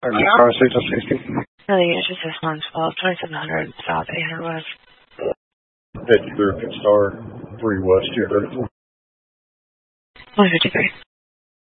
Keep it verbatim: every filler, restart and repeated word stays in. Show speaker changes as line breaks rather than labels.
Car six sixty.
No, the unit just one twelve, twenty-seven hundred South, eight hundred West.
fifty-three, Star, three West, two thirty-four.
one fifty-three.